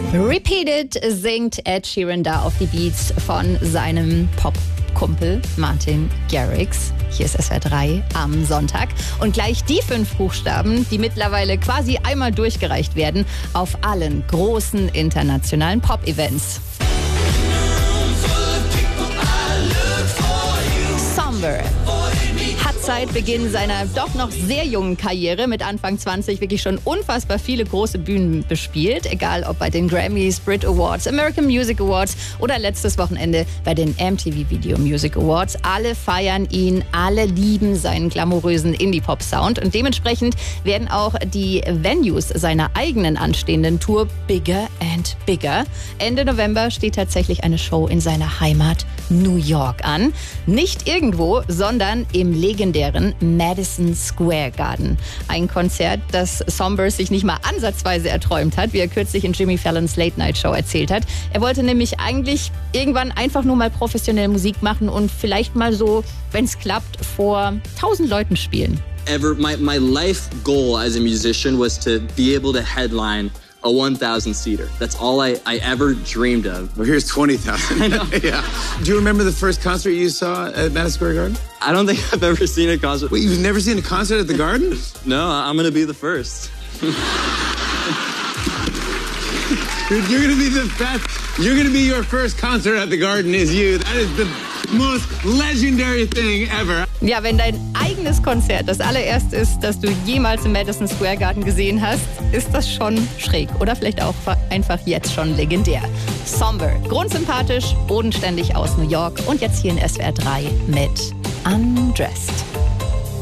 Repeated singt Ed Sheeran da auf die Beats von seinem Popkumpel Martin Garrix. Hier ist SWR 3 am Sonntag. Und gleich die 5 Buchstaben, die mittlerweile quasi einmal durchgereicht werden auf allen großen internationalen Pop-Events. Somber hat seit Beginn seiner doch noch sehr jungen Karriere mit Anfang 20 wirklich schon unfassbar viele große Bühnen bespielt. Egal ob bei den Grammys, Brit Awards, American Music Awards oder letztes Wochenende bei den MTV Video Music Awards. Alle feiern ihn, alle lieben seinen glamourösen Indie-Pop-Sound. Und dementsprechend werden auch die Venues seiner eigenen anstehenden Tour bigger and bigger. Ende November steht tatsächlich eine Show in seiner Heimat New York an. Nicht irgendwo, sondern im legendären Madison Square Garden. Ein Konzert, das Somber sich nicht mal ansatzweise erträumt hat, wie er kürzlich in Jimmy Fallons Late Night Show erzählt hat. Er wollte nämlich eigentlich irgendwann einfach nur mal professionell Musik machen und vielleicht mal so, wenn es klappt, vor 1000 Leuten spielen. My life goal as a musician was to be able to headline a 1,000-seater. That's all I ever dreamed of. Well, here's 20,000. I know. Yeah. Do you remember the first concert you saw at Madison Square Garden? I don't think I've ever seen a concert. Wait, you've never seen a concert at the Garden? No, I'm gonna be the first. Dude, you're gonna be the best. You're gonna be your first concert at the Garden is you. That is the most legendary thing ever. Ja, wenn dein eigenes Konzert das allererste ist, das du jemals im Madison Square Garden gesehen hast, ist das schon schräg oder vielleicht auch einfach jetzt schon legendär. Somber, grundsympathisch, bodenständig aus New York und jetzt hier in SWR 3 mit Undressed.